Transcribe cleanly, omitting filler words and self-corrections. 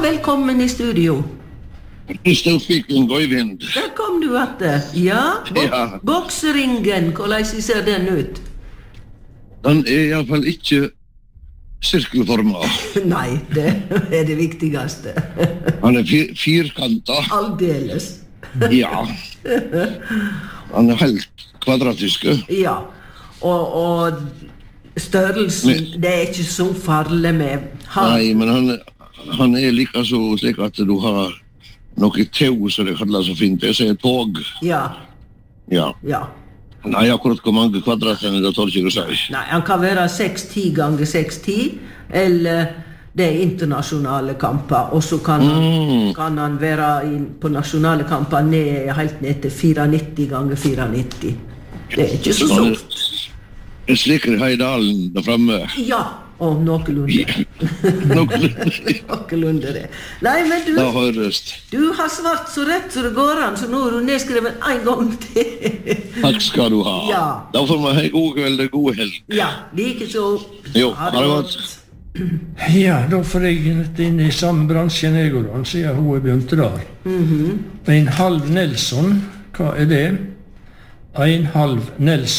velkommen i studio. Stoffiken Gøyvind. Der kom du atter. Ja, Ja. bokseringen, hvordan ser den ut? Den I hvert fall ikke sirkelformet. Nei, det det viktigste. Han firkantet. Aldeles. Ja. Han helt kvadratisk. Ja, og størrelsen, det ikke så farlig med han. Nei, men han like så slik at du har noe tau, som det kalles så fint. Det er tog. Ja, Ja. ja. Nei, akkurat hvor mange kvadrater det tar ikke å si. Nei, han kan være 6-10 ganger 6-10, eller det internasjonale kamper, og så kan han være på nasjonale kamper helt ned til 94 ganger 94. Det ikke så stort. Jeg slikker Heidalen der fremme. Ja, og noenlunde. Noenlunde det. Nei, men Da høres. du har svart så rett så det går an, så nå har du nedskrevet en gang til. Takk skal du ha. Ja. Da får man ha god kveld og god helg. Ja, like så. Jo, ha det godt. Ja, da får jeg litt inn I samme bransjen jeg og han, siden hun begynte der. En halv Nelson, hva det? En halv Nelson.